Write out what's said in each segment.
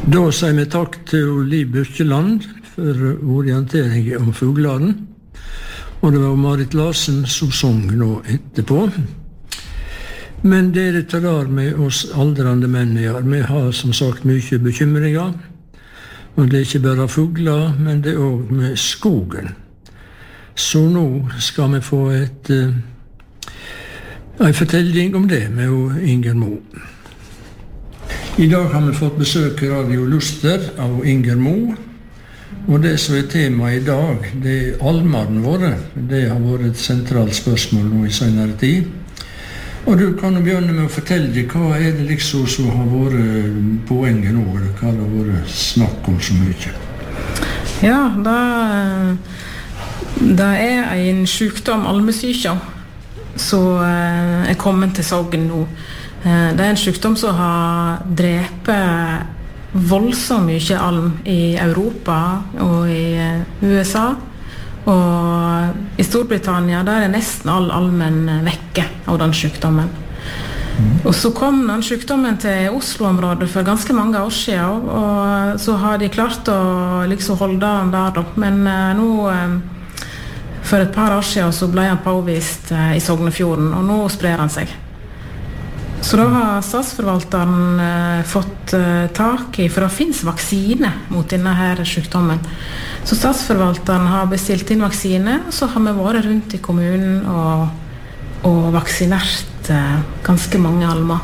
Da sier vi takk til Liv Birkeland for orientering om fuglene. Og det var Marit Larsen som sang nå etterpå. Men dere tar med oss aldrande menn her. Vi har som sagt mye bekymringer. Og det er ikke bare fugler, men det er også med skogen. Så nå skal vi få en fortelling om det med Inger Mo. I dag har vi fått besøk i Radio Luster av Inger Mo. Og det som er tema i dag, det er almene våre. Det har vært et sentralt spørsmål nå i senere tid. Og du kan begynne med å fortelle hva er det liksom som har vært poenget nå, eller hva det har vært snakk om så mye. Ja, det er en sykdom, almesyke, som er kommet til Sogn nå. Det er en sykdom som har drept voldsomt mye alm i Europa og i USA. Og i Storbritannia der er nesten all almen vekke av den sykdommen. Og så kom den sykdommen til Oslo-området for ganske mange år siden, og så har de klart å liksom holde den der. Men nå, for et par år siden, så ble han påvist i Sognefjorden, og nå sprer han seg. Så da har statsforvalteren fått tak i, for det finnes vaksine mot denne her sykdommen. Så statsforvalteren har bestilt inn vaksine, og så har vi vært rundt i kommunen og vaksinert ganske mange almer.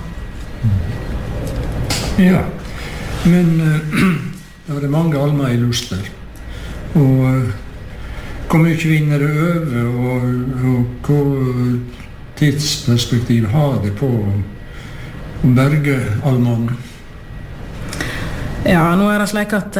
Ja, men det er mange almer i Luster. Og hvor mye vinner det over, og hva tidsperspektiv har det på berge almene? Ja, nå er det slik at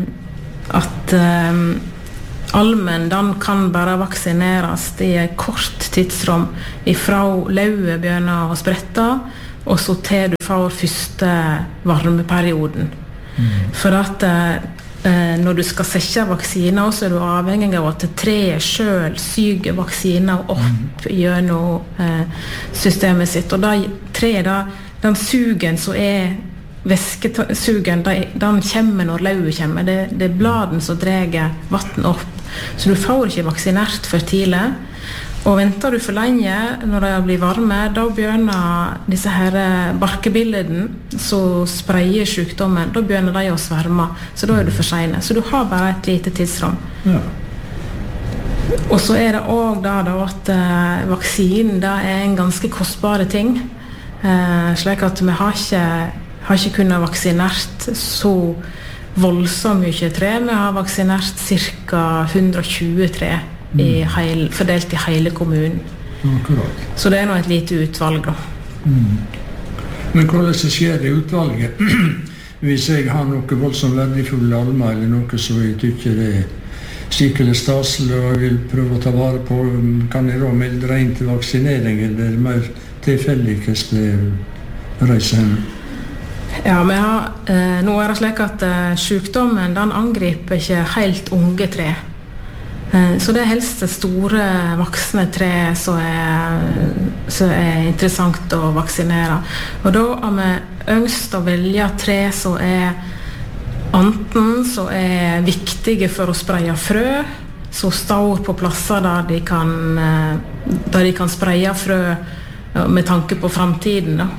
almen, den kan bare vaksineres i et kort tidsrom ifra lauet begynner å sprette, og så til du får første varmeperioden. For at når du skal sette vaksiner, så er du avhengig av at treet selv syger vaksiner opp gjennom systemet sitt. Og den sugen som er væskesugen, den kommer når lauet kommer. Det er bladen som drar vatten opp. Så du får ikke vaksinert for tidlig. Og venter du for lenge når det blir varme, da begynner disse her barkebildene som spreier sykdommen, da begynner de å sverme, så da er du for sene. Så du har bare et lite tidsrom. Ja. Og så er det også da at vaksinen da er en ganske kostbare ting, slik at vi har ikke kunnet vaksinert så voldsomt mye tre. Vi har vaksinert ca. 120 tre fordelt i hele kommunen. Akkurat. Så det er nå et lite utvalg da. Men hvordan skjer det utvalget? Hvis jeg har noe voldsomt verdifulle almer, eller noe som jeg tykker er skikkelig staselig og jeg vil prøve å ta vare på, kan jeg da melde deg inn til vaksinering, eller er det mer tilfeldig hvordan det reiser hen? Ja, nå er det slik at sykdommen den angriper ikke helt unge tre. Så det er helst store voksne tre som er interessant å vaksinere. Og da har vi ønsket å velge tre som er enten som er viktige for å spreie frø, som står på plasser der de kan spreie frø med tanke på fremtiden da.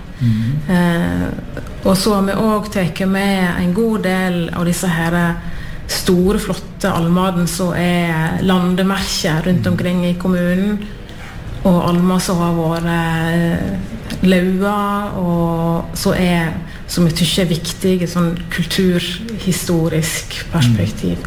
Og så har vi også tatt med en god del av disse her store, flotte almaden som er landemerker rundt omkring i kommunen, og almer som har vært laua, og som jeg tykker er viktig i sånn kulturhistorisk perspektiv.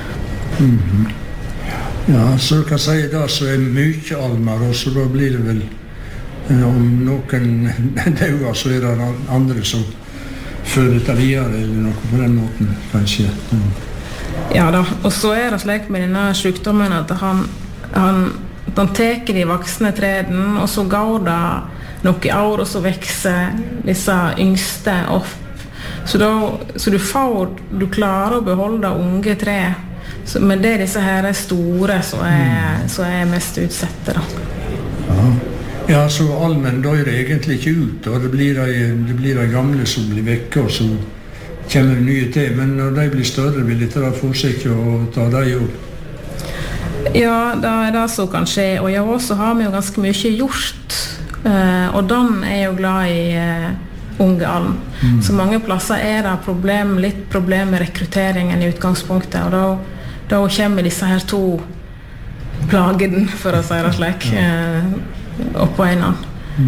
Ja, så du kan si da så er mye almer, og så da blir det vel om noen dauer, så er det andre som fører det videre, eller noe på den måten, kanskje. Ja da, og så er det slik med denne sykdommen at han teker de voksne treden, og så går det noen år, og så vekser disse yngste opp. Så du klarer å beholde unge tre, men det er disse her store som er mest utsette da. Ja, så almen dør egentlig ikke ut, og det blir de gamle som blir vekke, og så kommer nye til, men når de blir større, vil de ta forsiktig og ta de opp. Ja, det det som kan skje, og ja, også har vi jo ganske mye gjort, og Dan er jo glad i unge alm. Så mange plasser det litt problem med rekrutteringen i utgangspunktet, og da kommer disse her to plagene, for å si det slik, oppå en annen.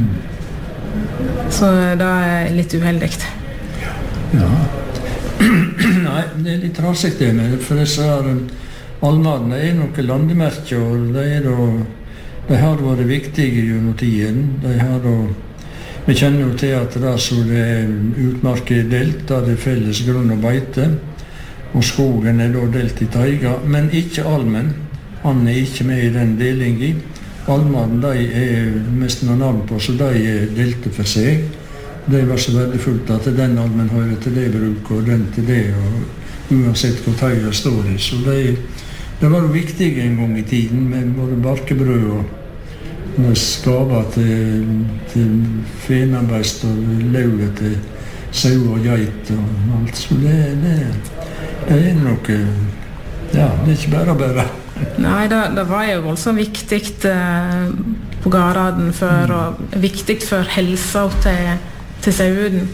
Så det litt uheldig. Ja. Nei, det litt raskt det med, for disse almene noe landemerke, og de har vært viktige gjennom tiden. Vi kjenner jo til at det utmark delt, da det felles grunn og beite, og skogen da delt i taiga, men ikke almen. Han ikke med i den delingen. Almene de mest noen navn på, så de delte for seg. Det var så verdifullt at den almen hører til det bruk, og den til det, og uansett hvor taiga står i. Så det var jo viktig en gang i tiden, med både barkebrød og skaver til fenarbeist og lauet til sau og geit og alt. Så det noe, ja, det ikke bare. Nei, det var jo voldsomt viktig på garaden før, og viktig for helsa til sauden.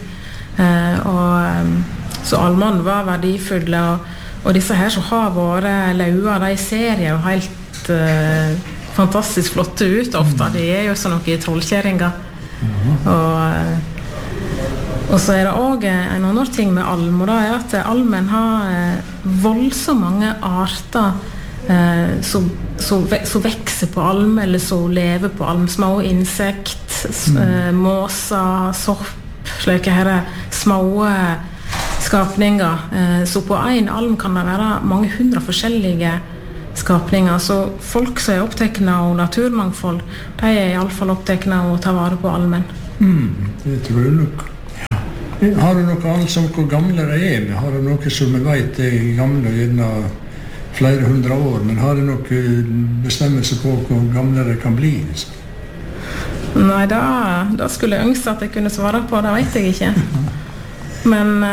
Så almene var verdifulle, og disse her som har vært laua, de ser jo helt fantastisk flotte ut ofte. De jo sånn noe trollkjæringer. Og så det også en annen ting med alm, og det at almen har voldsomt mange arter som vekser på alm, eller som lever på alm. Små insekt, måser, sopp, slike her små skapninger. Så på en alm kan det være mange hundre forskjellige skapninger. Så folk som opptatt av naturmangfold, de I alle fall opptatt av å ta vare på almen. Det tror jeg nok. Har du noe annet som hvor gamle de med? Har du noe som vi vet gamle gjennom flere hundre år, men har du noe bestemmelse på hvor gamle det kan bli? Nei, da skulle jeg ønske at jeg kunne svare på, det vet jeg ikke. Men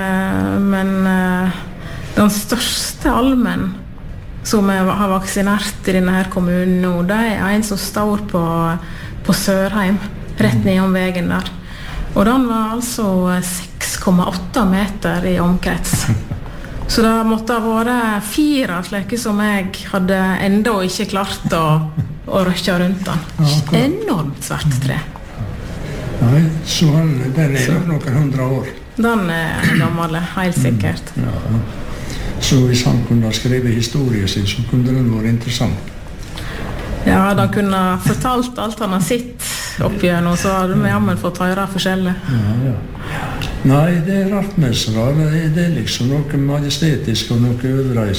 den største almen som har vaksinert I denne her kommunen nå, det en som står på Sørheim, rett nedom veien der. Og den var altså 6,8 meter I omkrets. Så det måtte ha vært 4 slike som jeg hadde enda ikke klart å røkke rundt den. Enormt svært tre. Nei, så den nok noen 100 år. Den gammel, helt sikkert. Ja. Så hvis han kunne skrive historien sin, så kunne den vært interessant. Ja, da kunne fortalt alt han har sett oppigjennom, så hadde vi jammen fått høre forskjellig. Ja. Nei, det rart med så da. Det liksom noe majestetisk og noe øvreis.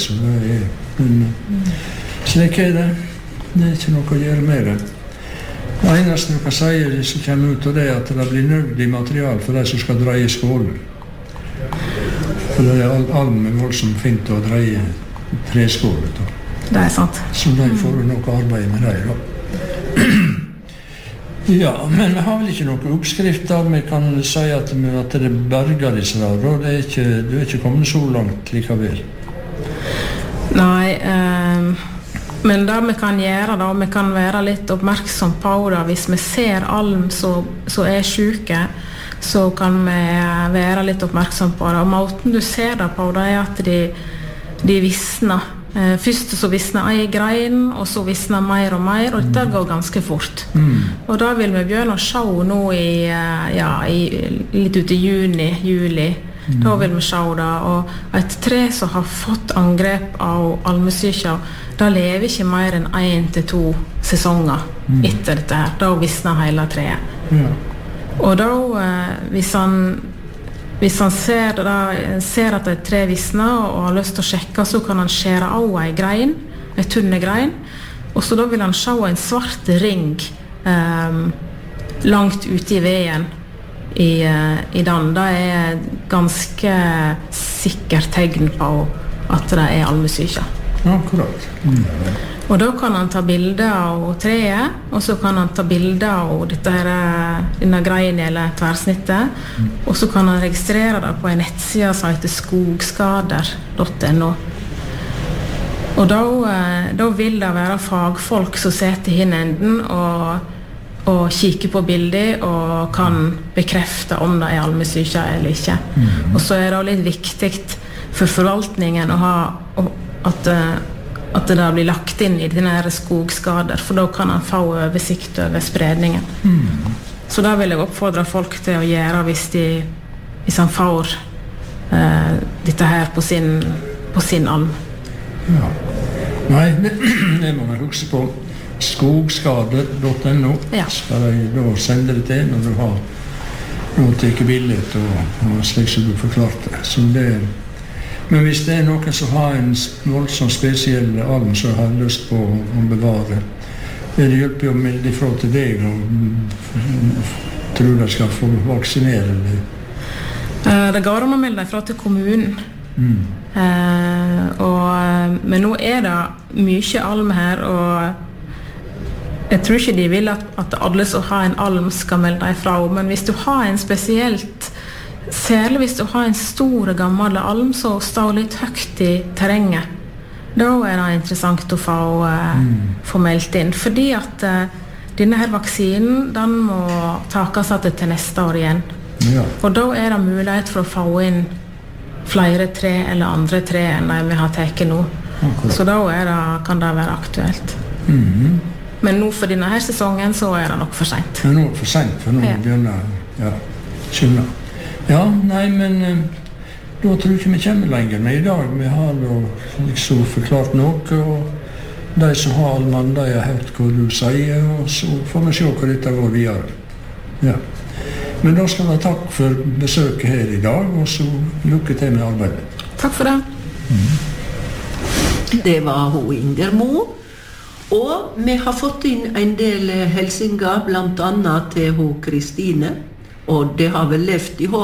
Slik det. Det ikke noe å gjøre med det. Det eneste du kan si som kommer ut av det, at det blir nødvendig material for de som skal dreie skålen. For det almen voldsomt fint å dreie treskålet. Det sant. Så de får noe arbeid med det, da. Ja, men vi har vel ikke noen oppskrifter. Vi kan si at det berger disse der, og du ikke kommet så langt likevel. Nei, men det vi kan gjøre da, vi kan være litt oppmerksom på det. Hvis vi ser alm som syke, så kan vi være litt oppmerksom på det. Og måten du ser det på, det at de visner. Først så visner en grein, og så visner mer og mer, og dette går ganske fort. Og da vil vi begynne å se nå litt ut I juni, juli. Da vil vi se det, og et tre som har fått angrep av almesyke, da lever ikke mer enn 1 til 2 sesonger etter dette her. Da visner hele treet. Og da, hvis han ser at et tre visner og har lyst til å sjekke, så kan han skjære av en grein, en tunne grein, og så da vil han se en svart ring langt ute I veien I den. Det ganske sikkert tegn på at det almesyke. Akkurat. Og da kan han ta bilder av treet, og så kan han ta bilder av denne greien eller tverrsnittet, og så kan han registrere det på en nettside som heter skogskader.no. Og da vil det være fagfolk som sitter i enden og kikker på bildet og kan bekrefte om det almesyke eller ikke. Og så det litt viktig for forvaltningen å ha at det blir lagt inn i denne skogskader, for da kan han få oversikt over spredningen. Så da vil jeg oppfordre folk til å gjøre hvis han får dette her på sin alm. Ja. Nei, det må man huske på. Skogskader.no skal jeg da sende det til når du har tatt bildet og slik som du forklarte. Men hvis det noen som har en voldsomt spesiell alm som har lyst på å bevare, det hjelper jo å melde ifra til deg og tror de skal få vaksinere det. Det går an å melde ifra til kommunen. Men nå det mye alm her, og jeg tror ikke de vil at alle som har en alm skal melde ifra, men hvis du har en spesielt, særlig hvis du har en stor gammel alm som står litt høyt i terrenget, da det interessant å få meldt inn, fordi at denne her vaksinen, den må takes til neste år igjen. Og da det mulighet for å få inn flere tre eller andre tre enn de vi har tatt nå. Så da kan det være aktuelt. Men nå for denne her sesongen så det nok for sent. Det nok for sent, for nå begynner skjønner. Ja, nei, men da tror jeg ikke vi kommer lenger. Men i dag vi har liksom forklart noe, og de som har allmann, de har hørt hva du sier, og så får vi se hva dette går videre. Ja. Men da skal jeg takk for besøket her i dag, og så lykke til med arbeidet. Takk for det. Det var hun Inger Mo, og vi har fått inn en del hilsinger, blant annet til hun Kristine, og det har vel levd i håp